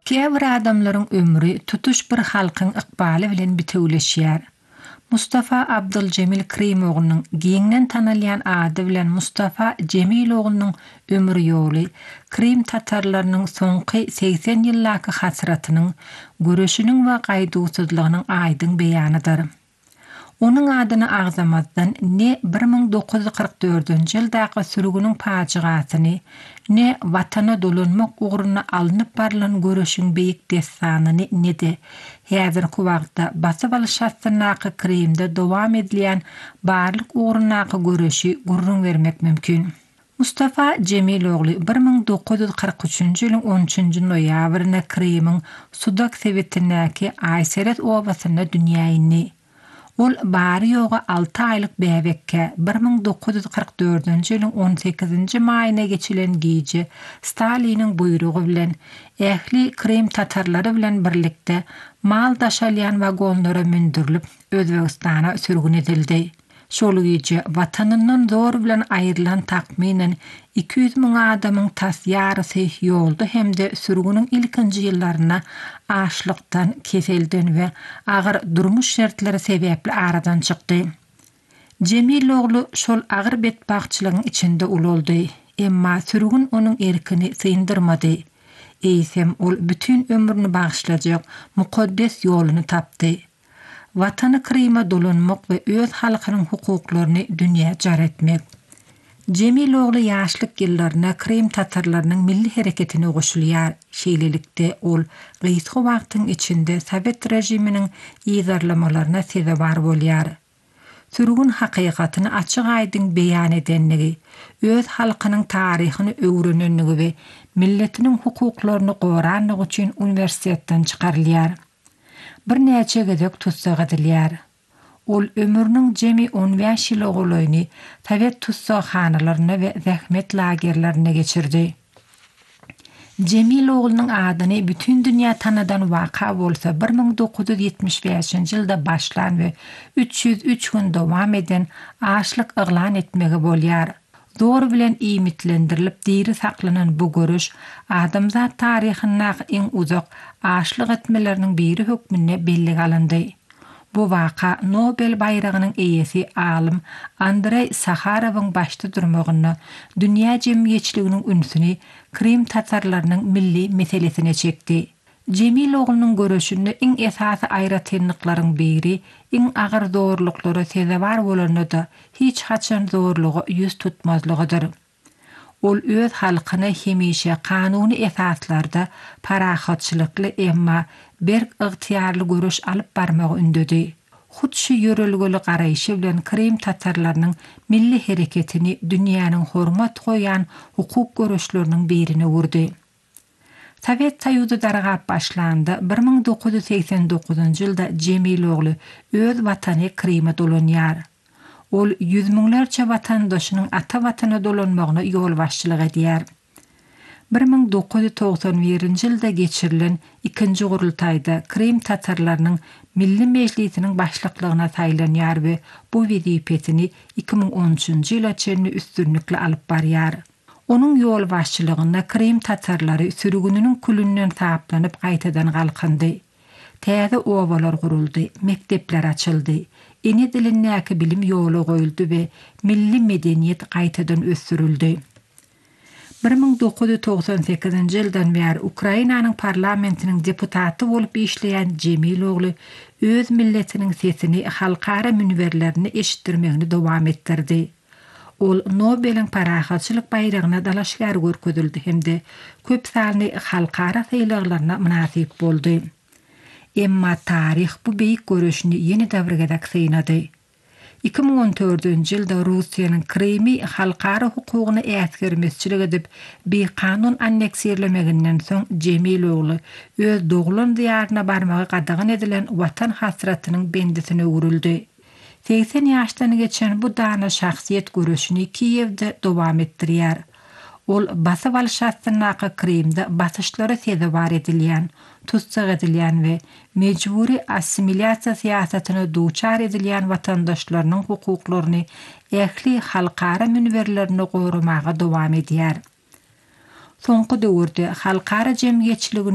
Käbir adamlaryň ömrü tutuş bir halkyň ykbaly bilen bitewleşýär. Mustafa Abduljemil Krim oğlunyň giňden tanalýan ady bilen Mustafa Cemil oğlunyň ömür ýoly Krim tatarlarynyň soňky 80 ýyllaky hasratynyň, göreşiniň we gaýdusuzlygynyň aýdyn beýanydyr. Onun adyny agzamazdan ne 1944-nji ýyldaky sürgüniň paçygasyny, ne watana dolanmak ugruna alınıp barılan göreşiň beýik destanyny, ne de häzirki wagtda basyp alşatsynaky Krimde dowam edilýän barlyk ugrundaky göreşi gurrun vermek mümkin. Mustafa Cemil oğlu 1943-nji ýylyň 13-nji noýabryna Krimiň Sudak Sewitindäki Aýseret obasyna dünýä indi. Ol bari ýoga 6 aýlyk bäbekkä 1944-nji ýylyň 18-nji maýyna geçilen giýje Staliniň buyrugy bilen ähli Krim tatarlary bilen birlikde mal daşalýan wagonlara mindirilip Özbegistana sürgün edildi. Şol giýje watanyndan zor bilen aýrylan takminen 200 000 adamyň tas ýarysy ýolda hemde sürgüniň ilkinji ýyllaryna açlykdan, keselden we agyr durmuş şertleri sebäpli aradan çykdy. Cemil oglu şol agyr betbagçylygyň içinde ululdy, emma sürgün onuň erkini syndyrmady. Eýsem ol bütün ömrüni bagşlajak mukaddes ýoluny tapdy. Watany Krim'e dolanmak we öz halkynyň hukuklaryny dünýä jar etmek. Cemil oglu ýaşlyk ýyllaryna Krim tatarlarynyň milli hereketine goşulýar. Şeýlelikde ol gysga wagtyň içinde Sowet rejiminiň ýyzarlamalaryna sebebar bolýar. Sürgün hakykatyny açyk aýdyn beýan edenligi, öz halkynyň taryhyny öwrenenligi we milletiniň hukuklaryny goranlygy üçin universitetden çykarylýar. Bir näçe gezek tutsak edilýär. Ol ömrüniň jemi 15 ýyl ogularyny Sowet tutsakhanalaryna we zähmet lagerlerine geçirdi. Cemil oğlunyň adyny bütün dünýä tanadan waka bolsa 1975-nji ýylda başlan we 303 gün dowam eden açlyk eglan etmegi bolýar. Zor bilen iýmitlendirilip diri saklanan bu görüş adamzat taryhynyň iň uzak açlyk etmeleriniň biri hökmünde belli alındy. Bu waka Nobel baýragynyň eýesi alim Andrei Sakharowyň başda durmagyny, dünýä jemgyýetçiliginiň ünsüni Krim tatarlarynyň milli meselesine çekdi. Cemil oğlunyň görüşinde iň esasy aýratynlyklaryň biri, iň agyr zorluklara sezebar bolanyny da hiç haçan zorlugy ýüz tutmazlygydyr. Ol öz halkyny hemişe kanuny esaslarda parahatçylykly emma berk ygtyýarly görüş alyp barmagy ündedi. Hutşy ýörelgeli garaýşy bilen Krim tatarlarynyň milli hereketini dünýäniň hormat goýan hukuk görüşleriniň birine urdy. Sowet Soýuzy dargap başlandy. 1989-njy ýylda Cemil oglu öz watany Krim'e dolanýar. Ol 100 000lerçe watandaşynyň ata watana dolanmagyna ýol başçylyk edýär. 1991-nji ýylda geçirilen 2-nji gurultaýda Krim tatarlarynyň milli meclisiniň başlyklygyna saýlanýar we bu wezipetini 2013-nji ýyla çenli üstünlikle alyp barýar. Onun ýol başçylygyna Krim tatarlary sürgüniniň külünden taplanyp gaýtadan galkandy. Täze owalar guruldy, mektepler açyldy. Eni dilindäki bilim ýoly goýuldy we milli medeniýet gaýtadan ösürildi. 1998-nji ýyldan bäri Ukrainanyň parlamentiniň deputaty bolup işleýän Cemil oglu öz milletiniň sesini halkara münberlerini eşitdirmegini dowam etdirdi. Ol Nobel'in parahatçylyk baýragyna dalaşgar görkezildi hemde köp sanly halkara saýlaglaryna münasip boldy. Emma tarih bu beýik görüşini ýeni davrga synady. 2014-nji ýylda Russiýanyň Krimi halkara hukugyny äsgermezçilik edip bir kanun anneksirlemeginden soň Cemil oglu öz doglan diýaryna barmagy gadagyn edilen watan hasratynyň bendisine urildi. 80 ýaşdan geçen bu dana şahsiýet görüşini Kiýewde dowam etdirýär. Ol basyp alşatsynaky Krimde basyşlary sezebar edilýän, tutsak edilýän we mejburi assimilyasiýa siýasatyna duçar edilýän watandaşlarynyň hukuklaryny ähli halkara münberlerini gorumaga dowam edýär. Soňky döwürde halkara jemgyýetçiliginiň